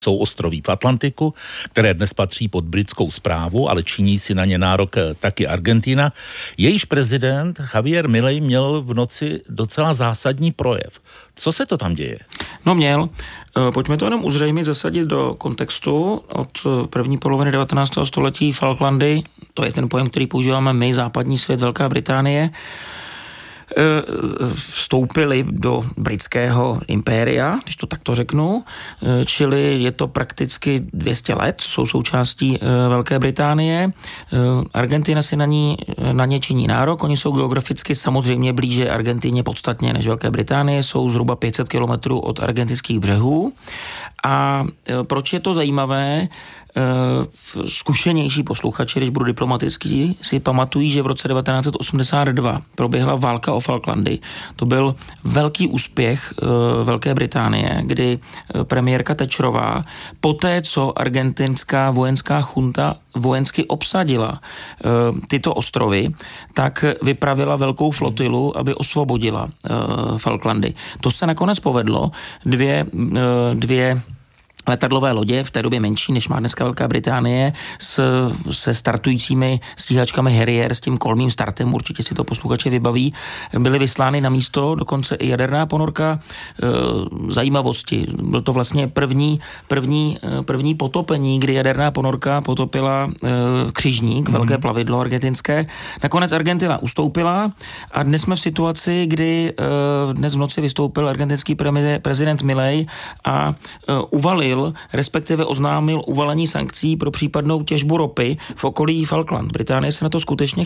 Jsou ostroví v Atlantiku, které dnes patří pod britskou správu, ale činí si na ně nárok taky Argentina. Jejíž prezident Javier Milei měl v noci docela zásadní projev. Co se to tam děje? No měl. Pojďme to jenom uzřejmit, zasadit do kontextu. Od první poloviny 19. století Falklandy, to je ten pojem, který používáme my, západní svět, Velká Británie, vstoupili do britského impéria, když to takto řeknu, čili je to prakticky 200 let, jsou součástí Velké Británie. Argentina si na ně činí nárok, oni jsou geograficky samozřejmě blíže Argentině podstatně než Velké Británie, jsou zhruba 500 kilometrů od argentinských břehů. A proč je to zajímavé? Zkušenější posluchači, když budu diplomatický, si pamatují, že v roce 1982 proběhla válka o Falklandy. To byl velký úspěch Velké Británie, kdy premiérka Thatcherová poté, co argentinská vojenská chunta vojensky obsadila tyto ostrovy, tak vypravila velkou flotilu, aby osvobodila Falklandy. To se nakonec povedlo. Dvě letadlové lodě, v té době menší, než má dneska Velká Británie, se startujícími stíhačkami Harrier, s tím kolmým startem, určitě si to posluchači vybaví, byly vyslány na místo, dokonce i jaderná ponorka. Zajímavosti. Byl to vlastně první potopení, kdy jaderná ponorka potopila křižník, velké plavidlo argentinské. Nakonec Argentina ustoupila a dnes jsme v situaci, kdy dnes v noci vystoupil argentinský prezident Milei a uvalil, respektive oznámil uvalení sankcí pro případnou těžbu ropy v okolí Falkland. Británie se na to skutečně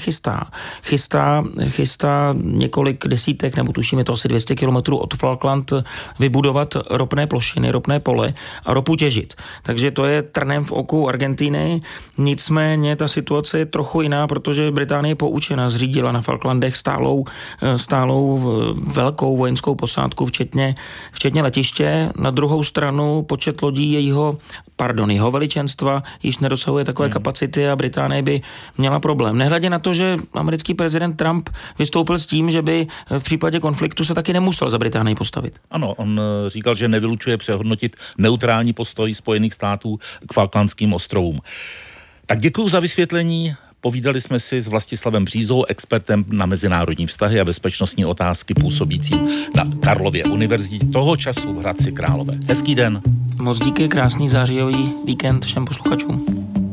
chystá několik desítek, nebo tušíme to asi 200 kilometrů od Falkland, vybudovat ropné plošiny, ropné pole a ropu těžit. Takže to je trnem v oku Argentiny. Nicméně ta situace je trochu jiná, protože Británie poučena zřídila na Falklandech stálou velkou vojenskou posádku, včetně letiště. Na druhou stranu počet lodí jeho veličenstva již nedosahuje takové kapacity a Británie by měla problém. Nehledě na to, že americký prezident Trump vystoupil s tím, že by v případě konfliktu se taky nemusel za Británii postavit. Ano, on říkal, že nevylučuje přehodnotit neutrální postoj Spojených států k Falklandským ostrovům. Tak děkuji za vysvětlení. Povídali jsme si s Vlastislavem Břízou, expertem na mezinárodní vztahy a bezpečnostní otázky působícím na Karlově univerzitě, toho času v Hradci Králové. Hezký den. Moc díky, krásný zářijový víkend všem posluchačům.